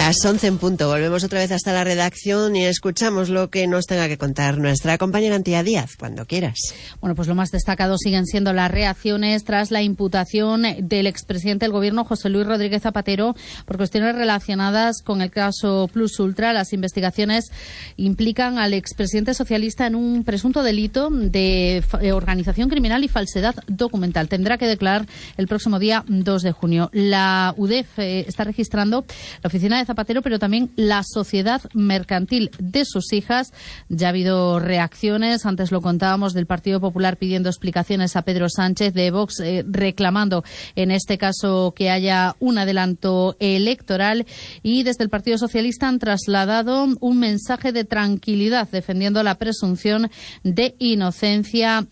Las 11 en punto. Volvemos otra vez hasta la redacción y escuchamos lo que nos tenga que contar nuestra compañera Antía Díaz, cuando quieras. Bueno, pues lo más destacado siguen siendo las reacciones tras la imputación del expresidente del Gobierno, José Luis Rodríguez Zapatero, por cuestiones relacionadas con el caso Plus Ultra. Las investigaciones implican al expresidente socialista en un presunto delito de organización criminal y falsedad documental. Tendrá que declarar el próximo día 2 de junio. La UDEF está registrando la oficina de Zapatero, pero también la sociedad mercantil de sus hijas. Ya ha habido reacciones, antes lo contábamos, del Partido Popular pidiendo explicaciones a Pedro Sánchez, de Vox reclamando en este caso que haya un adelanto electoral, y desde el Partido Socialista han trasladado un mensaje de tranquilidad defendiendo la presunción de inocencia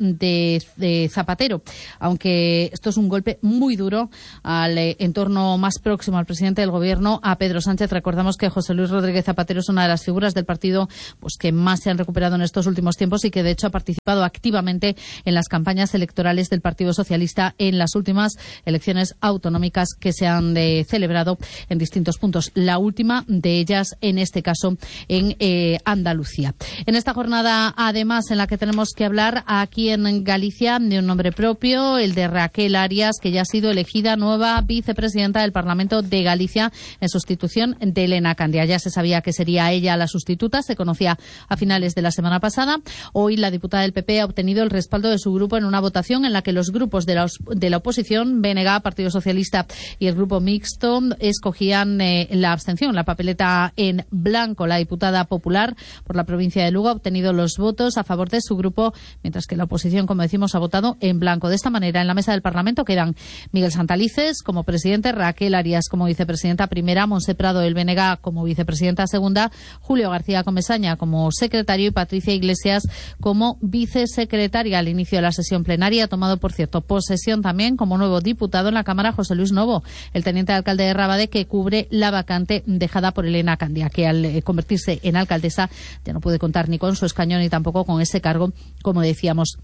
de Zapatero, aunque esto es un golpe muy duro al entorno más próximo al presidente del Gobierno, a Pedro Sánchez. Recordamos que José Luis Rodríguez Zapatero es una de las figuras del partido pues que más se han recuperado en estos últimos tiempos y que de hecho ha participado activamente en las campañas electorales del Partido Socialista en las últimas elecciones autonómicas que se han celebrado en distintos puntos. La última de ellas, en este caso, en Andalucía. En esta jornada, además, en la que tenemos que hablar aquí en Galicia de un nombre propio, el de Raquel Arias, que ya ha sido elegida nueva vicepresidenta del Parlamento de Galicia en sustitución de Elena Candia. Ya se sabía que sería ella la sustituta, se conocía a finales de la semana pasada. Hoy la diputada del PP ha obtenido el respaldo de su grupo en una votación en la que los grupos de la oposición, BNG, Partido Socialista y el Grupo Mixto, escogían la abstención, la papeleta en blanco. La diputada popular por la provincia de Lugo ha obtenido los votos a favor de su grupo, mientras que la oposición, como decimos, ha votado en blanco. De esta manera, en la mesa del Parlamento quedan Miguel Santalices como presidente, Raquel Arias como vicepresidenta primera, Monse Prado del BNG como vicepresidenta segunda, Julio García Comesaña como secretario y Patricia Iglesias como vicesecretaria. Al inicio de la sesión plenaria ha tomado, por cierto, posesión también como nuevo diputado en la Cámara José Luis Novo, el teniente alcalde de Rábade, que cubre la vacante dejada por Elena Candia, que al convertirse en alcaldesa ya no puede contar ni con su escaño ni tampoco con ese cargo, como decíamos,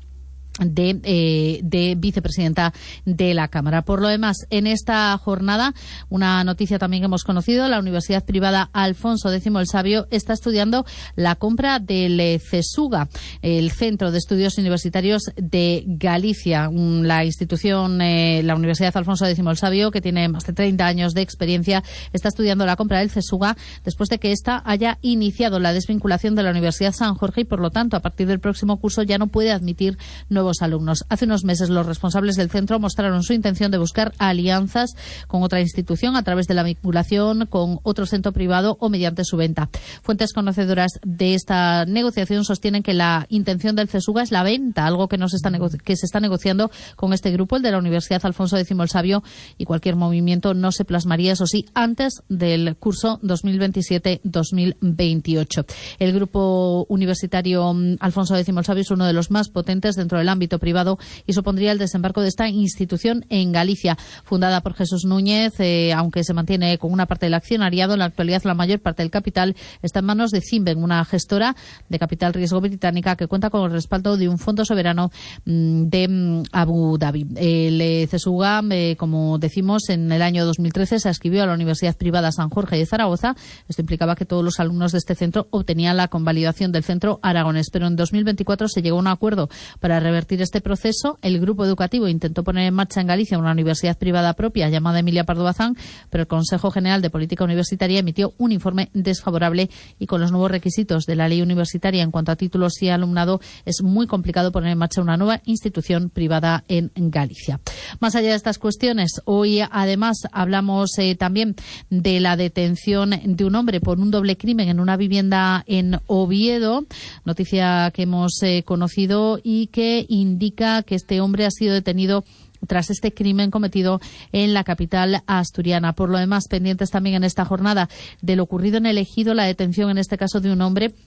de vicepresidenta de la Cámara. Por lo demás, en esta jornada, una noticia también que hemos conocido: la Universidad Privada Alfonso X el Sabio está estudiando la compra del CESUGA, el Centro de Estudios Universitarios de Galicia. La institución, la Universidad Alfonso X el Sabio, que tiene más de 30 años de experiencia, está estudiando la compra del CESUGA después de que ésta haya iniciado la desvinculación de la Universidad San Jorge y, por lo tanto, a partir del próximo curso ya no puede admitir nuevos alumnos. Hace unos meses los responsables del centro mostraron su intención de buscar alianzas con otra institución a través de la vinculación con otro centro privado o mediante su venta. Fuentes conocedoras de esta negociación sostienen que la intención del CESUGA es la venta, algo que se está negociando con este grupo, el de la Universidad Alfonso X el Sabio, y cualquier movimiento no se plasmaría, eso sí, antes del curso 2027-2028. El grupo universitario Alfonso X el Sabio es uno de los más potentes dentro del ámbito privado y supondría el desembarco de esta institución en Galicia. Fundada por Jesús Núñez, aunque se mantiene con una parte del accionariado, en la actualidad la mayor parte del capital está en manos de Cinven, una gestora de capital riesgo británica que cuenta con el respaldo de un fondo soberano de Abu Dhabi. El CESUGA, como decimos, en el año 2013 se adscribió a la Universidad Privada San Jorge de Zaragoza. Esto implicaba que todos los alumnos de este centro obtenían la convalidación del centro aragonés, pero en 2024 se llegó a un acuerdo para revertir este proceso. El grupo educativo intentó poner en marcha en Galicia una universidad privada propia llamada Emilia Pardo Bazán, pero el Consejo General de Política Universitaria emitió un informe desfavorable, y con los nuevos requisitos de la ley universitaria en cuanto a títulos y alumnado es muy complicado poner en marcha una nueva institución privada en Galicia. Más allá de estas cuestiones, hoy además hablamos también de la detención de un hombre por un doble crimen en una vivienda en Oviedo, noticia que hemos conocido y que indica que este hombre ha sido detenido tras este crimen cometido en la capital asturiana. Por lo demás, pendientes también en esta jornada de lo ocurrido en el Ejido, la detención en este caso de un hombre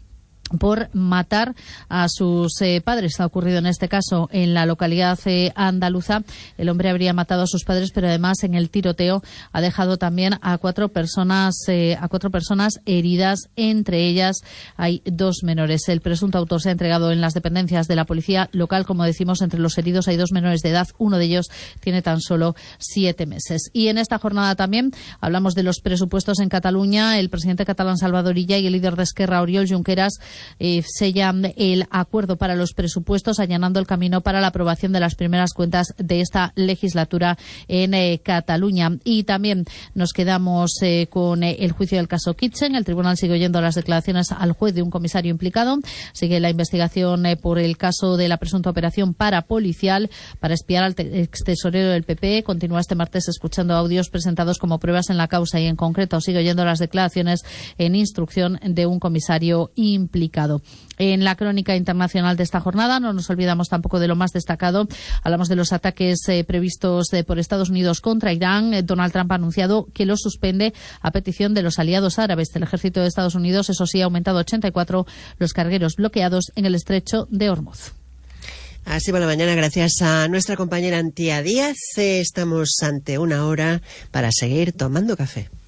por matar a sus padres. Ha ocurrido en este caso en la localidad andaluza. El hombre habría matado a sus padres, pero además en el tiroteo ha dejado también a cuatro personas heridas. Entre ellas hay 2 menores. El presunto autor se ha entregado en las dependencias de la policía local. Como decimos, entre los heridos hay 2 menores de edad. Uno de ellos tiene tan solo 7 meses. Y en esta jornada también hablamos de los presupuestos en Cataluña. El presidente catalán Salvador Illa y el líder de Esquerra, Oriol Junqueras, sellan el acuerdo para los presupuestos, allanando el camino para la aprobación de las primeras cuentas de esta legislatura en Cataluña. Y también nos quedamos con el juicio del caso Kitchen. El tribunal sigue oyendo las declaraciones al juez de un comisario implicado. Sigue la investigación por el caso de la presunta operación parapolicial para espiar al extesorero del PP. Continúa este martes escuchando audios presentados como pruebas en la causa y en concreto sigue oyendo las declaraciones en instrucción de un comisario implicado. En la crónica internacional de esta jornada no nos olvidamos tampoco de lo más destacado. Hablamos de los ataques previstos por Estados Unidos contra Irán. Donald Trump ha anunciado que los suspende a petición de los aliados árabes. El ejército de Estados Unidos, eso sí, ha aumentado 84 los cargueros bloqueados en el estrecho de Hormuz. Así va la mañana, gracias a nuestra compañera Antía Díaz. Estamos ante una hora para seguir tomando café.